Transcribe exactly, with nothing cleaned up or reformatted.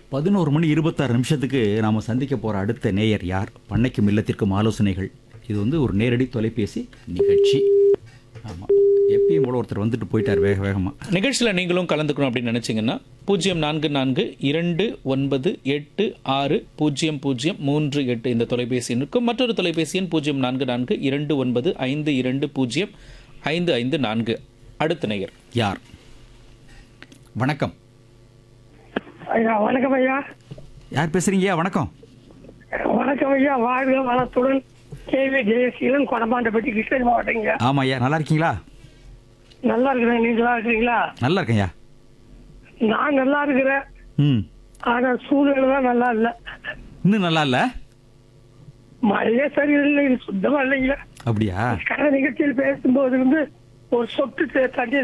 பதினோரு மணி இருபத்தாறு நிமிஷத்துக்கு நாம் சந்திக்க போகிற அடுத்த நேயர் யார்? பண்ணைக்கும் இல்லத்திற்கும் ஆலோசனைகள். இது வந்து ஒரு நேரடி தொலைபேசி நிகழ்ச்சி. ஆமாம், எப்பயும் போல ஒருத்தர் வந்துட்டு போயிட்டார் வேக வேகமாக. நிகழ்ச்சியில் நீங்களும் கலந்துக்கணும் அப்படின்னு நினச்சிங்கன்னா பூஜ்ஜியம் நான்கு நான்கு இரண்டு ஒன்பது எட்டு ஆறு பூஜ்ஜியம் பூஜ்ஜியம் மூன்று எட்டு இந்த தொலைபேசி எண்ணுக்கும் மற்றொரு தொலைபேசி எண் பூஜ்ஜியம் நான்கு நான்கு இரண்டு ஒன்பது ஐந்து இரண்டு பூஜ்ஜியம் ஐந்து ஐந்து நான்கு. அடுத்த நேயர் யார்? வணக்கம் ஐயா. வணக்கம் ஐயா. யார் பேசுறீங்க? வணக்கம். வணக்கம் ஐயா. வாழ்க வளத்துடன் கேவி ஜெயசீலன் கொடமாண்டப்பட்டி கிருஷ்ணகிரி மாவட்டங்க. ஆமாம் ஐயா, நல்லா இருக்கீங்களா? நல்லா இருக்கிறேன். நீங்க நல்லா இருக்கிறீங்களா? நல்லா இருக்கேன் ஐயா. நான் நல்லா இருக்கிறேன். ம், ஆனா சூழ்நிலை தான் நல்லா இல்லை. இன்னும் நல்லா இல்லை. மழையே சரியில்லை, இது சுத்தமா இல்லைங்க. அப்படியா? கடை நிகழ்ச்சியில் பேசும்போது வந்து ஒரு சொட்டு தண்ணி